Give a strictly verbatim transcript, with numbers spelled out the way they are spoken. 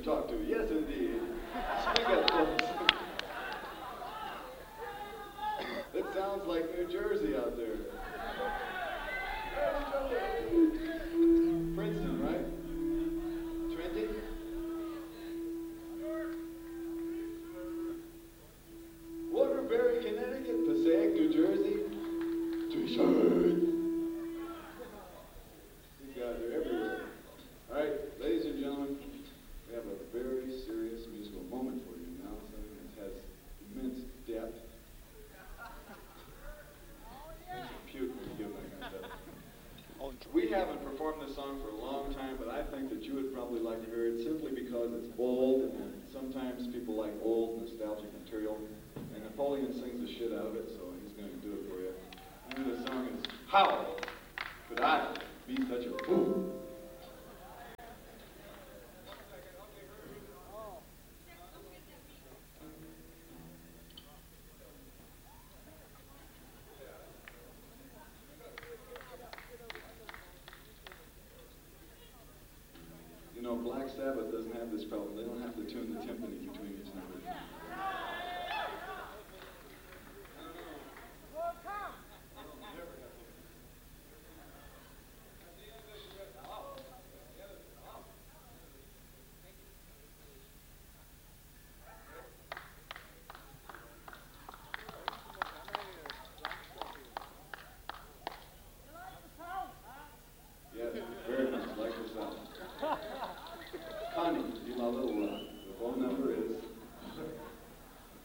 to talk to. Yes, indeed. Speak up, folks. It sounds like New Jersey out there. Princeton, right? Trenton? Waterbury, Connecticut, Passaic, New Jersey. T-shirt. These guys are everywhere. All right, ladies and gentlemen, we have a very serious musical moment for you now. Something that has immense depth. Makes you puke when you give that kind of stuff. We haven't performed this song for a long time, but I think that you would probably like to hear it simply because it's old, and sometimes people like old, nostalgic material. And Napoleon sings the shit out of it, so he's going to do it for you. And the song is How Could I Be Such a Fool? You know, Black Sabbath doesn't have this problem. They don't have to tune the timpani between each number. Yes, very much like the sound. Connie, be my little